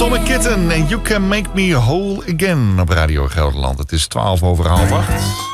Atomic Kitten en You Can Make Me Whole Again op Radio Gelderland. Het is 8:12.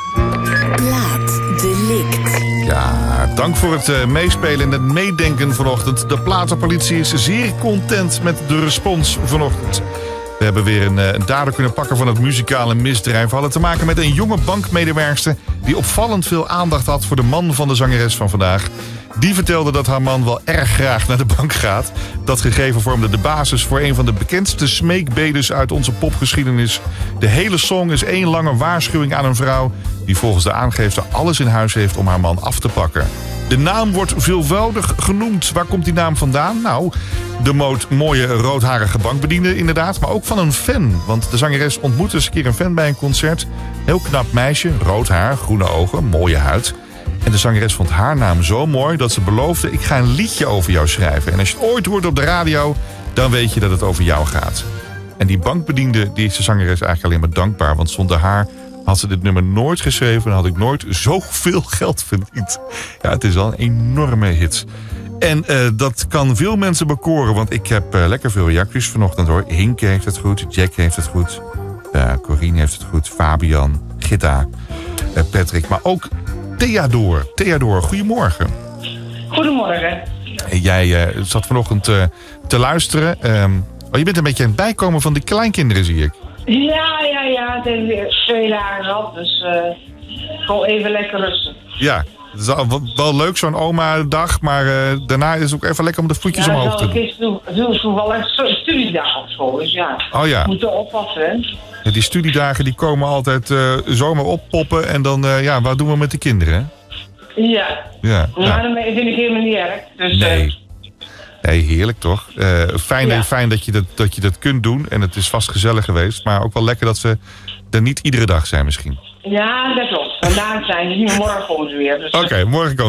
Plaatdelict. Ja, dank voor het meespelen en het meedenken vanochtend. De platenpolitie is zeer content met de respons vanochtend. We hebben weer een dader kunnen pakken van het muzikale misdrijf. We hadden te maken met een jonge bankmedewerkster die opvallend veel aandacht had voor de man van de zangeres van vandaag. Die vertelde dat haar man wel erg graag naar de bank gaat. Dat gegeven vormde de basis voor een van de bekendste smeekbedes uit onze popgeschiedenis. De hele song is één lange waarschuwing aan een vrouw die volgens de aangeefster alles in huis heeft om haar man af te pakken. De naam wordt veelvoudig genoemd. Waar komt die naam vandaan? Nou, de mooie roodharige bankbediende inderdaad, maar ook van een fan. Want de zangeres ontmoette eens een keer een fan bij een concert. Heel knap meisje, rood haar, groene ogen, mooie huid. En de zangeres vond haar naam zo mooi dat ze beloofde: ik ga een liedje over jou schrijven. En als je het ooit hoort op de radio, dan weet je dat het over jou gaat. En die bankbediende, die is de zangeres eigenlijk alleen maar dankbaar. Want zonder haar had ze dit nummer nooit geschreven en had ik nooit zoveel geld verdiend. Ja, het is al een enorme hit. En dat kan veel mensen bekoren, want ik heb lekker veel reacties vanochtend hoor. Hinke heeft het goed, Jack heeft het goed, Corine heeft het goed, Fabian, Gitta, Patrick, maar ook Theodor. Theodor, goedemorgen. Goedemorgen. Jij zat vanochtend te luisteren. Je bent een beetje aan het bijkomen van de kleinkinderen, zie ik. Ja. Het heeft weer 2 dagen gehad, dus gewoon even lekker rusten. Ja, het is wel leuk zo'n oma-dag, maar daarna is het ook even lekker om de voetjes omhoog te doen. Het is toevallig studiedagen op school, dus ja. Oh ja. Moet er oppassen, hè. Ja, die studiedagen die komen altijd zomaar oppoppen en dan, wat doen we met de kinderen? Ja. Maar dat vind ik helemaal niet erg. Dus, Nee, heerlijk toch? Fijn dat je dat kunt doen en het is vast gezellig geweest, maar ook wel lekker dat ze er niet iedere dag zijn misschien. Ja, dat klopt. Vandaag zijn ze niet, morgen komen ze weer. Dus, Oké, morgen komen